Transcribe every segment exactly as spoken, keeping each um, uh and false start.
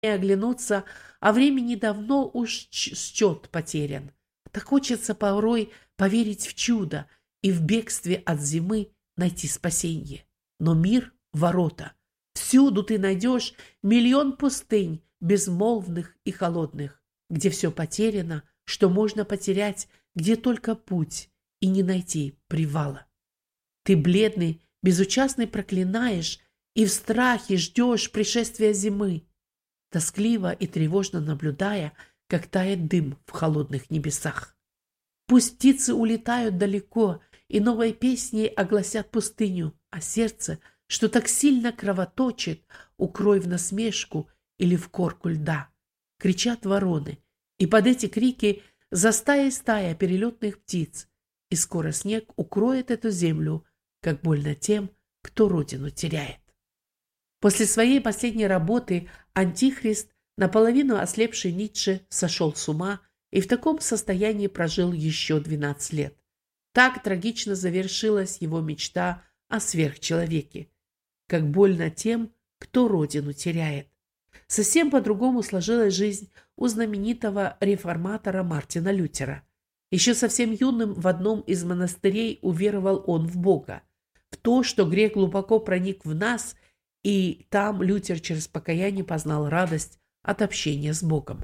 оглянуться, а времени давно уж счет потерян. Так хочется порой поверить в чудо и в бегстве от зимы найти спасение. Но мир – ворота. Всюду ты найдешь миллион пустынь, безмолвных и холодных, где все потеряно, что можно потерять, где только путь и не найти привала. Ты, бледный, безучастный, проклинаешь и в страхе ждешь пришествия зимы, тоскливо и тревожно наблюдая, как тает дым в холодных небесах. Пусть птицы улетают далеко и новой песней огласят пустыню, а сердце, что так сильно кровоточит, укрой в насмешку или в корку льда. Кричат вороны, и под эти крики за стаей стая перелетных птиц, и скоро снег укроет эту землю, как больно тем, кто родину теряет. После своей последней работы антихрист, наполовину ослепший Ницше, сошел с ума и в таком состоянии прожил еще двенадцать лет. Так трагично завершилась его мечта о сверхчеловеке. Как больно тем, кто родину теряет. Совсем по-другому сложилась жизнь у знаменитого реформатора Мартина Лютера. Еще совсем юным в одном из монастырей уверовал он в Бога, в то, что грех глубоко проник в нас, и там Лютер через покаяние познал радость от общения с Богом.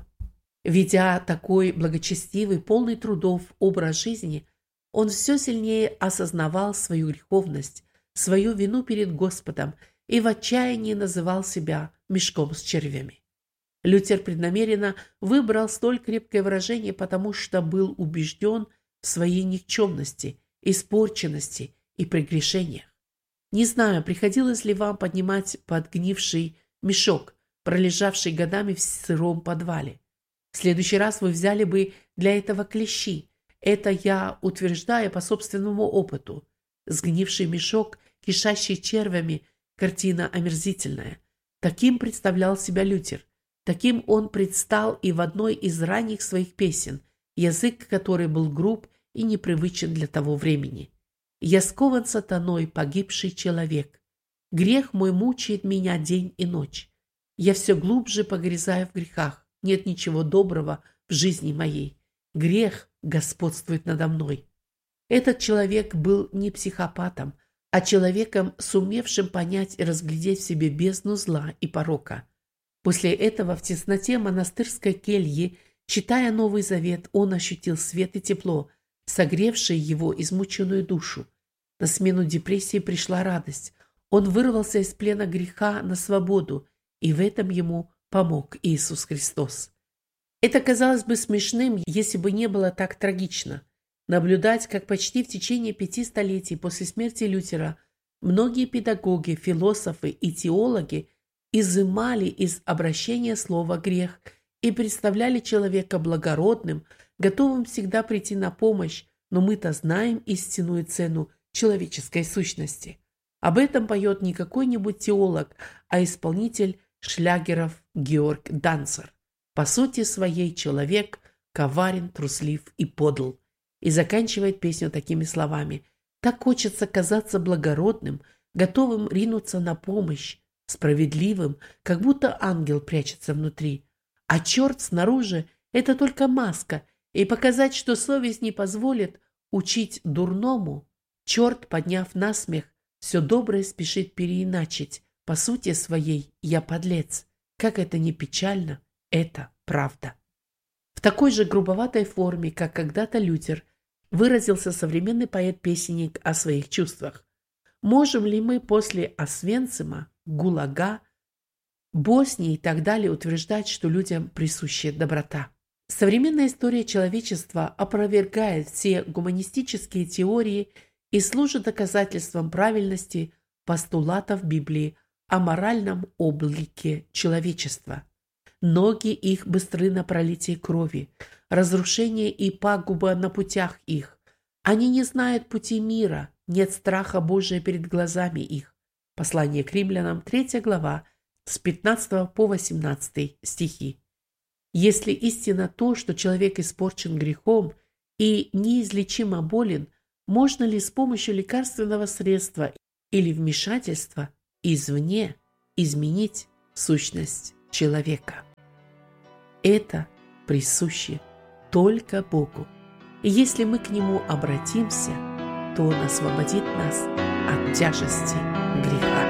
Ведя такой благочестивый, полный трудов образ жизни, он все сильнее осознавал свою греховность, свою вину перед Господом и в отчаянии называл себя мешком с червями. Лютер преднамеренно выбрал столь крепкое выражение, потому что был убежден в своей никчемности, испорченности и прегрешениях. Не знаю, приходилось ли вам поднимать подгнивший мешок, пролежавший годами в сыром подвале. В следующий раз вы взяли бы для этого клещи. Это я утверждаю по собственному опыту. Сгнивший мешок, кишащий червями, картина омерзительная. Таким представлял себя Лютер. Таким он предстал и в одной из ранних своих песен, язык которой был груб и непривычен для того времени. «Я скован сатаной, погибший человек. Грех мой мучает меня день и ночь. Я все глубже погрязаю в грехах. Нет ничего доброго в жизни моей. Грех господствует надо мной». Этот человек был не психопатом, а человеком, сумевшим понять и разглядеть в себе бездну зла и порока. После этого в тесноте монастырской кельи, читая Новый Завет, он ощутил свет и тепло, согревшие его измученную душу. На смену депрессии пришла радость. Он вырвался из плена греха на свободу, и в этом ему помог Иисус Христос. Это казалось бы смешным, если бы не было так трагично. Наблюдать, как почти в течение пяти столетий после смерти Лютера многие педагоги, философы и теологи изымали из обращения слова «грех» и представляли человека благородным, готовым всегда прийти на помощь, но мы-то знаем истинную цену человеческой сущности. Об этом поет не какой-нибудь теолог, а исполнитель шлягеров Георг Данцер. По сути своей человек коварен, труслив и подл. И заканчивает песню такими словами: «Так хочется казаться благородным, готовым ринуться на помощь, справедливым, как будто ангел прячется внутри. А черт снаружи – это только маска, и показать, что совесть не позволит учить дурному. Черт, подняв насмех, все доброе спешит переиначить. По сути своей я подлец. Как это не печально, это правда». В такой же грубоватой форме, как когда-то Лютер, выразился современный поэт-песенник о своих чувствах. Можем ли мы после Освенцима, ГУЛАГа, Боснии и так далее утверждать, что людям присуща доброта? Современная история человечества опровергает все гуманистические теории и служит доказательством правильности постулатов Библии о моральном облике человечества. Ноги их быстры на пролитие крови, разрушение и пагуба на путях их. Они не знают пути мира, нет страха Божия перед глазами их. Послание к римлянам, третья глава, с пятнадцатого по восемнадцатый стихи. Если истина то, что человек испорчен грехом и неизлечимо болен, можно ли с помощью лекарственного средства или вмешательства извне изменить сущность человека? Это присуще только Богу. И если мы к Нему обратимся, то Он освободит нас от тяжести греха.